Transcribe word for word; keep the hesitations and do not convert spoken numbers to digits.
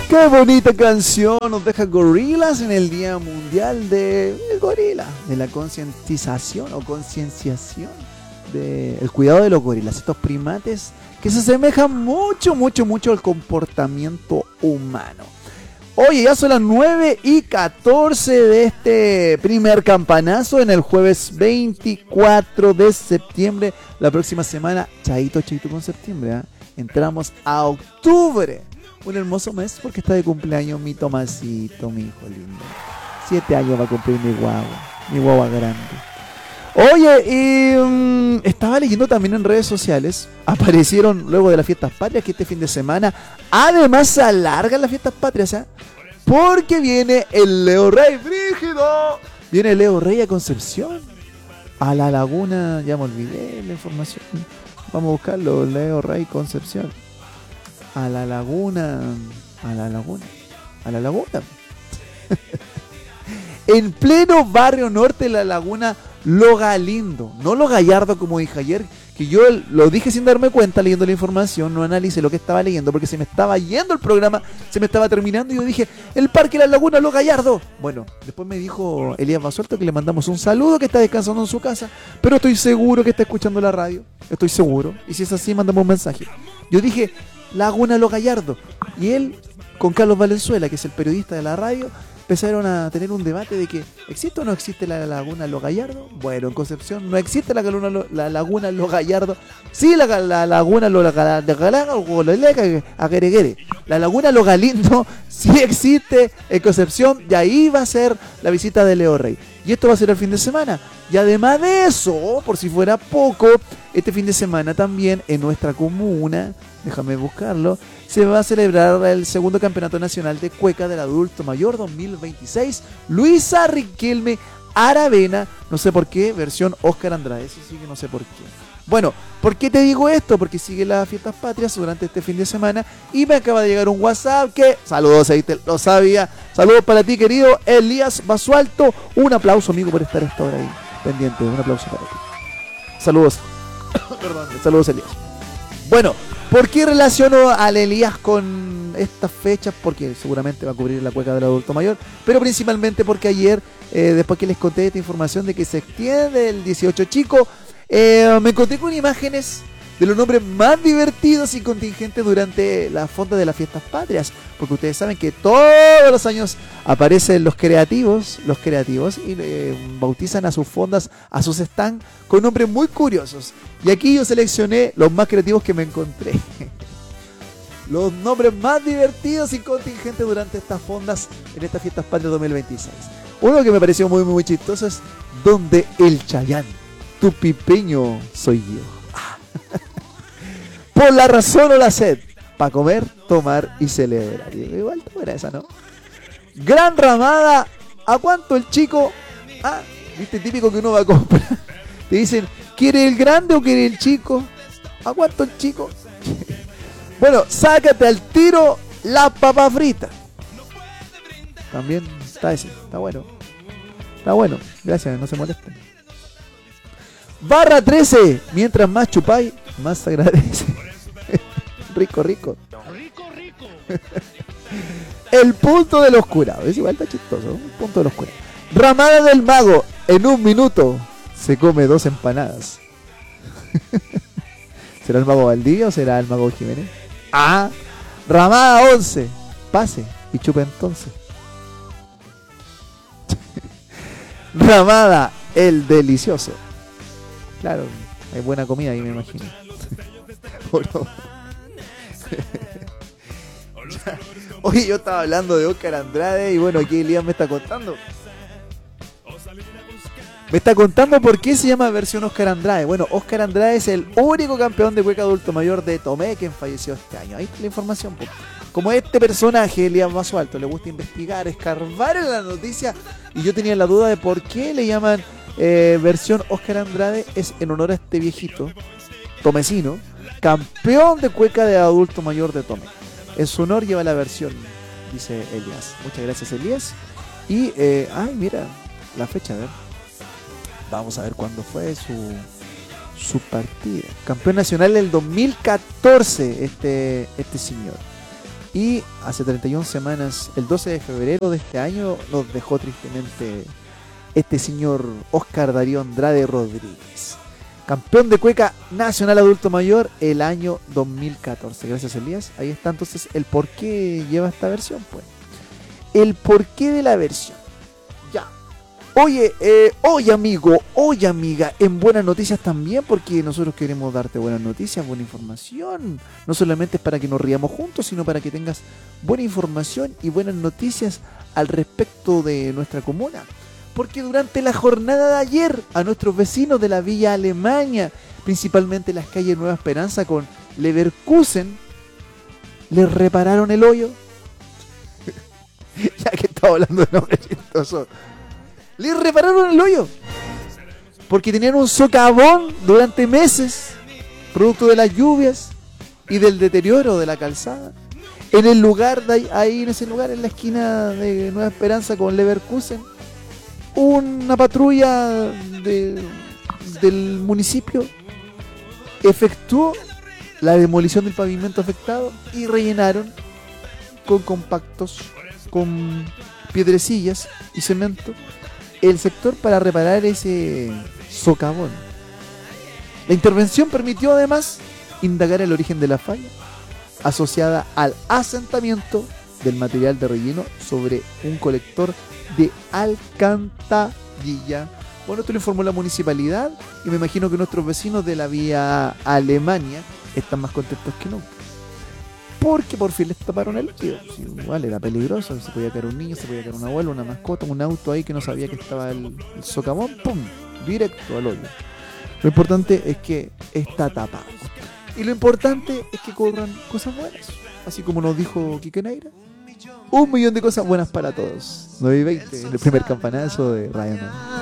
Qué bonita canción nos deja Gorillaz en el Día Mundial del Gorila, de la concientización o concienciación del cuidado de los gorilas, estos primates que se asemejan mucho, mucho, mucho al comportamiento humano. Oye, ya son las nueve y catorce de este primer campanazo en el jueves veinticuatro de septiembre. La próxima semana, chaito, chaito con septiembre, ¿eh? Entramos a octubre. Un hermoso mes porque está de cumpleaños mi Tomasito, mi hijo lindo. Siete años va a cumplir mi guagua, mi guagua grande. Oye, y um, estaba leyendo también en redes sociales, aparecieron luego de las fiestas patrias que este fin de semana, además se alargan las fiestas patrias, ¿eh? Porque viene el Leo Rey, brígido. Viene Leo Rey a Concepción, a la laguna, ya me olvidé la información. Vamos a buscarlo, Leo Rey Concepción. A la laguna, a la laguna, a la laguna. En pleno barrio norte de la laguna Lo Galindo, no Lo Gallardo como dije ayer, que yo lo dije sin darme cuenta leyendo la información, no analicé lo que estaba leyendo porque se me estaba yendo el programa, se me estaba terminando y yo dije, el parque La Laguna Lo Gallardo. Bueno, después me dijo Elías Basualto que le mandamos un saludo, que está descansando en su casa, pero estoy seguro que está escuchando la radio, estoy seguro, y si es así, mandamos un mensaje. Yo dije, Laguna Lo Gallardo, y él, con Carlos Valenzuela, que es el periodista de la radio, empezaron a tener un debate de que ¿existe o no existe la laguna Lo Gallardo? Bueno, en Concepción no existe la laguna Lo, la laguna Lo Gallardo. Sí, la, la laguna Lo Gallardo, la laguna Lo Galindo sí existe en Concepción y ahí va a ser la visita de Leo Rey. Y esto va a ser el fin de semana. Y además de eso, por si fuera poco, este fin de semana también en nuestra comuna, déjame buscarlo, se va a celebrar el segundo campeonato nacional de cueca del adulto mayor dos mil veintiséis. Luisa Riquelme Aravena, no sé por qué, versión Óscar Andrade, eso sí que no sé por qué. Bueno, ¿por qué te digo esto? Porque sigue las fiestas patrias durante este fin de semana y me acaba de llegar un WhatsApp que, saludos, ahí te lo sabía, saludos para ti querido Elías Basualto, un aplauso amigo por estar hasta ahora ahí pendiente, un aplauso para ti. Saludos, perdón, saludos Elías. Bueno, ¿por qué relaciono al Elías con estas fechas? Porque seguramente va a cubrir la cueca del adulto mayor, pero principalmente porque ayer, eh, después que les conté esta información de que se extiende el dieciocho chico, eh, me encontré con imágenes de los nombres más divertidos y contingentes durante la fonda de las fiestas patrias, porque ustedes saben que todos los años aparecen los creativos, los creativos y eh, bautizan a sus fondas, a sus stands con nombres muy curiosos. Y aquí yo seleccioné los más creativos que me encontré. Los nombres más divertidos y contingentes durante estas fondas en estas fiestas patrias dos mil veintiséis. Uno que me pareció muy muy chistoso es Donde el Chayán, tu pipeño soy yo. Por la razón o la sed, para comer, tomar y celebrar. Igual era esa, ¿no? Gran ramada, ¿a cuánto el chico? Ah, viste, típico que uno va a comprar. Te dicen, ¿quiere el grande o quiere el chico? ¿A cuánto el chico? Bueno, sácate al tiro la papa frita. También está ese, está bueno. Está bueno, gracias, no se molesten. Barra trece, mientras más chupáis, más se agradece. Rico, rico. Rico, rico. El punto de los curados. Es igual, está chistoso. Un punto de los curados. Ramada del mago. En un minuto se come dos empanadas. ¿Será el mago Valdivia o será el mago Jiménez? Ah. Ramada once. Pase y chupe entonces. Ramada el delicioso. Claro, hay buena comida ahí, me imagino. Oye, yo estaba hablando de Óscar Andrade y bueno, aquí Elías me está contando. Me está contando por qué se llama versión Óscar Andrade. Bueno, Óscar Andrade es el único campeón de cueca adulto mayor de Tomé quien falleció este año. Ahí está la información. Po. Como este personaje, Elías Basualto, le gusta investigar, escarbar en la noticia, y yo tenía la duda de por qué le llaman eh, versión Óscar Andrade, es en honor a este viejito tomecino, campeón de cueca de adulto mayor de Tomé. En su honor lleva la versión, dice Elías. Muchas gracias, Elías. Y, eh, ay, mira, la fecha, a ver. Vamos a ver cuándo fue su, su partida. Campeón nacional del dos mil catorce, este, este señor. Y hace treinta y una semanas, el doce de febrero de este año, nos dejó tristemente este señor Oscar Darío Andrade Rodríguez, campeón de cueca nacional adulto mayor el año dos mil catorce. Gracias, Elías. Ahí está entonces el por qué lleva esta versión, pues. El porqué de la versión. Ya. Oye, eh, oye amigo, oye amiga, en buenas noticias también, porque nosotros queremos darte buenas noticias, buena información. No solamente es para que nos riamos juntos, sino para que tengas buena información y buenas noticias al respecto de nuestra comuna. Porque durante la jornada de ayer, a nuestros vecinos de la Villa Alemania, principalmente las calles Nueva Esperanza con Leverkusen, les repararon el hoyo. Ya que estaba hablando de nombres chistosos. Les repararon el hoyo. Porque tenían un socavón durante meses, producto de las lluvias y del deterioro de la calzada. En el lugar, de ahí, ahí en ese lugar, en la esquina de Nueva Esperanza con Leverkusen, una patrulla de, del municipio efectuó la demolición del pavimento afectado y rellenaron con compactos, con piedrecillas y cemento el sector para reparar ese socavón. La intervención permitió además indagar el origen de la falla asociada al asentamiento del material de relleno sobre un colector de alcantarilla. Bueno, esto lo informó la municipalidad y me imagino que nuestros vecinos de la Vía Alemania están más contentos que nunca. Porque por fin les taparon el hoyo. Sí, igual era peligroso, se podía caer un niño, se podía caer una abuela, una mascota, un auto ahí que no sabía que estaba el, el socavón, ¡pum! Directo al hoyo. Lo importante es que está tapado. Y lo importante es que corran cosas buenas. Así como nos dijo Quique Neira. Un millón de cosas buenas para todos. nueve y veinte, en el primer campanazo de Radio nueve.